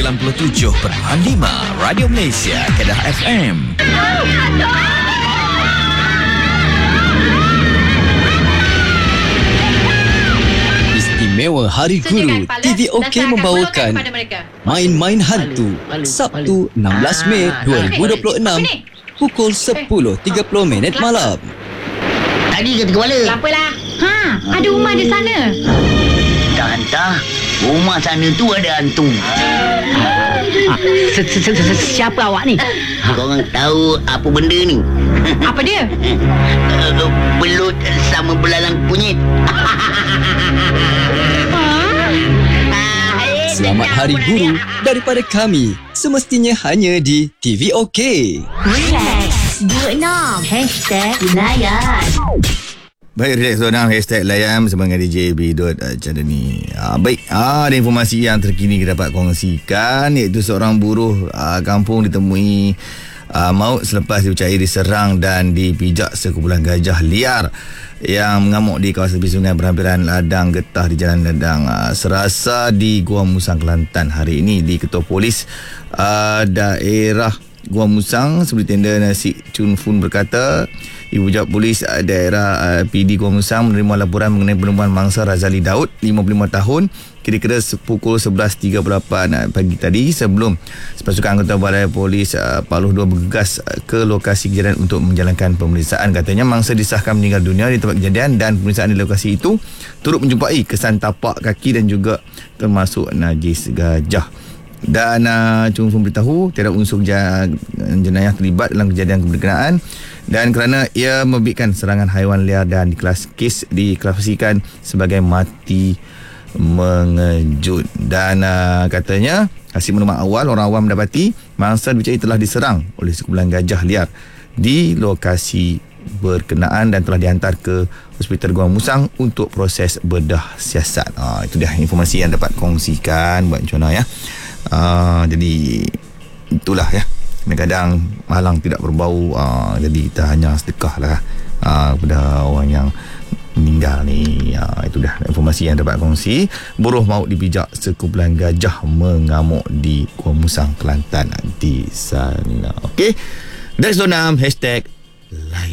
97.5 Radio Malaysia, Kedah FM. Istimewa Hari Guru, TV OK membawakan Main-Main Hantu Sabtu 16 Mei 2026 pukul 10.30 malam. Tadi ke kepala? Tak apalah. Ada rumah di sana. Tak hantar. Rumah sana tu ada hantu. Siapa awak ni? Korang tahu apa benda ni? Apa dia? Belut sama belalang kunyit. Selamat Hari Guru daripada kami, semestinya hanya di TV OK. Relax 26 #Layan. Baik, Relax 26 #Layan bersama dengan DJ B. Chandani. Baik, ada informasi yang terkini kita dapat kongsikan, iaitu seorang buruh kampung ditemui maut selepas dipercayai diserang dan dipijak sekumpulan gajah liar yang mengamuk di kawasan tepi sungai berhampiran ladang getah di Jalan Ladang Serasa di Gua Musang, Kelantan hari ini. Di Ketua Polis daerah Gua Musang seperti tenda Nasi Chun Fun berkata, Ibu Jawab Polis daerah PD Gua Musang menerima laporan mengenai penemuan mangsa Razali Daud, 55 tahun, kira-kira pukul 11.38 pagi tadi, sebelum sepasukan anggota Balai Polis Paluh 2 bergegas ke lokasi kejadian untuk menjalankan pemeriksaan. Katanya mangsa disahkan meninggal dunia di tempat kejadian dan pemeriksaan di lokasi itu turut menjumpai kesan tapak kaki dan juga termasuk najis gajah. Dan Chun Fun beritahu tiada unsur jenayah terlibat dalam kejadian berkenaan, dan kerana ia membabitkan serangan haiwan liar dan kes diklasifikasikan sebagai mati mengejut. Dan katanya hasil maklumat awal, orang awam mendapati mangsa dipercayai telah diserang oleh sekumpulan gajah liar di lokasi berkenaan dan telah dihantar ke Hospital Gua Musang untuk proses bedah siasat. Itu dia informasi yang dapat kongsikan buat macam mana ya. Jadi itulah ya, kadang-kadang malang tidak berbau, jadi kita hanya sedekah lah kepada orang yang meninggal ni. Itu dah informasi yang dapat kongsi. Buruh maut dipijak sekumpulan gajah mengamuk di Gua Musang, Kelantan di sana. Okey, that's the name #Layan.